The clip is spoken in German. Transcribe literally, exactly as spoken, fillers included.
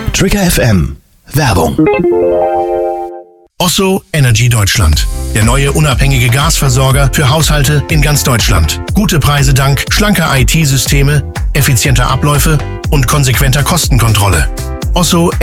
Trigger F M. Werbung. Osso Energy Deutschland. Der neue unabhängige Gasversorger für Haushalte in ganz Deutschland. Gute Preise dank schlanker I T-Systeme, effizienter Abläufe und konsequenter Kostenkontrolle. Osso